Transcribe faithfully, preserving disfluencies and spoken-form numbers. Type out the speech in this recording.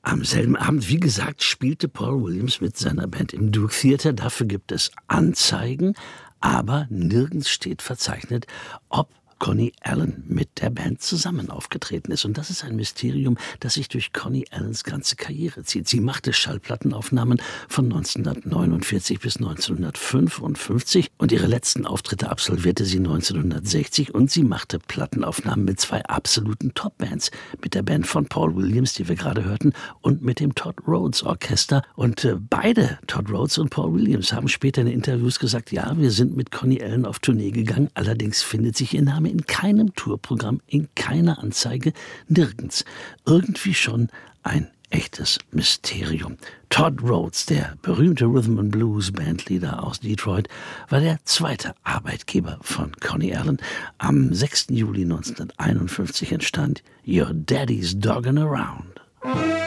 Am selben Abend, wie gesagt, spielte Paul Williams mit seiner Band im Duke Theater. Dafür gibt es Anzeigen, aber nirgends steht verzeichnet, ob Connie Allen mit der Band zusammen aufgetreten ist. Und das ist ein Mysterium, das sich durch Connie Allens ganze Karriere zieht. Sie machte Schallplattenaufnahmen von neunzehnhundertneunundvierzig bis neunzehnhundertfünfundfünfzig und ihre letzten Auftritte absolvierte sie neunzehnhundertsechzig und sie machte Plattenaufnahmen mit zwei absoluten Topbands, mit der Band von Paul Williams, die wir gerade hörten, und mit dem Todd Rhodes Orchester. Und äh, beide, Todd Rhodes und Paul Williams, haben später in Interviews gesagt, ja, wir sind mit Connie Allen auf Tournee gegangen, allerdings findet sich ihr Name in keinem Tourprogramm, in keiner Anzeige, nirgends. Irgendwie schon ein echtes Mysterium. Todd Rhodes, der berühmte Rhythm and Blues Bandleader aus Detroit, war der zweite Arbeitgeber von Connie Allen. Am sechsten Juli neunzehnhunderteinundfünfzig entstand Your Daddy's Doggin' Around.